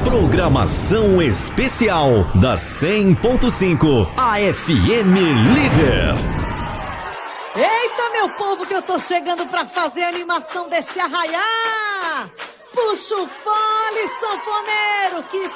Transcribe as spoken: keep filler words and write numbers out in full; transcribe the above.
Programação especial da cem ponto cinco, a F M Líder. Eita, meu povo, que eu tô chegando pra fazer a animação desse arraiá. Puxa o fole, sanfoneiro, que